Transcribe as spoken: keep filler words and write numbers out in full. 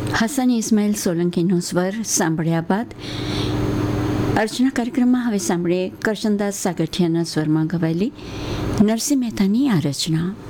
હસન ઇસ્માઇલ સોલંકીનો સ્વર સાંભળ્યા બાદ અર્ચના કાર્યક્રમમાં હવે સાંભળીએ કરશનદાસ સાગઠિયાના સ્વરમાં ગવાયેલી નરસિંહ મહેતાની આ રચના.